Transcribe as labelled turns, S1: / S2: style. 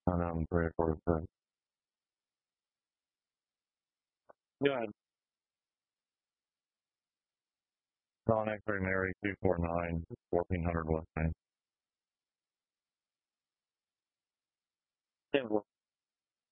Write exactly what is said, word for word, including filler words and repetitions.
S1: I know I'm three or four percent. Yeah, Don X-ray Mary two four nine, fourteen hundred West Main. Yeah, well,